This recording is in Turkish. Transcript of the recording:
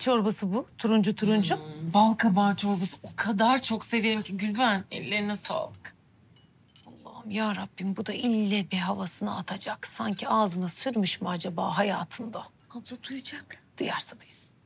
çorbası bu? Turuncu turuncu. Bal kabağı çorbası o kadar çok severim ki Gülben. Ellerine sağlık. Allah'ım ya Rabbim, bu da ille bir havasını atacak. Sanki ağzına sürmüş mü acaba hayatında? Abla duyacak. Duyarsa duysun.